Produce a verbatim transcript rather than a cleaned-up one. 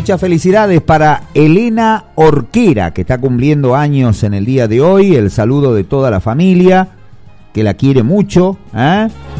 Muchas felicidades para Elena Orquera, que está cumpliendo años en el día de hoy. El saludo de toda la familia, que la quiere mucho, ¿eh?